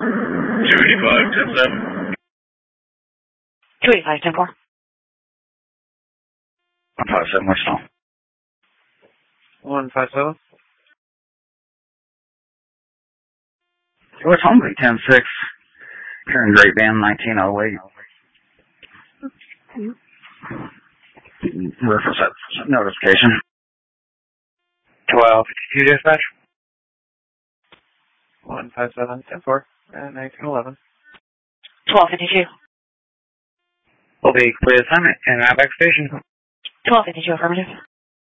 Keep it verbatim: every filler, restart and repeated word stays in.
two eighty-five, ten seven. two eighty-five, ten four. one five seven, what's wrong? one five seven. What's home? ten six. Here in Great Bend, nineteen oh eight. Reference that notification. twelve fifty-two dispatch. one five seven, ten four, and nineteen eleven. twelve fifty-two. Will be complete assignment and Outback Station. twelve fifty-two, affirmative.